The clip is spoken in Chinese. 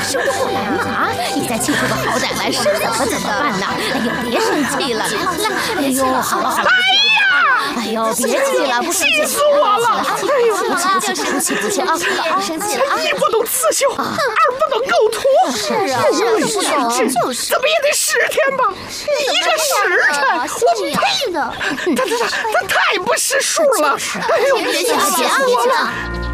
生不过来嘛啊！你再气出个好歹来，生可怎么办呢？哎呦，别生气了，来，哎呦，好了好了。哎呦，别气了，不生气， 气死我了！ 哎呦，不气啊！生气了啊！ 一不懂刺绣，二不懂构图。 是啊，不懂就是， 怎么也得10天吧？一个时辰，我呸的！他太不识数了！哎呦， 别气了。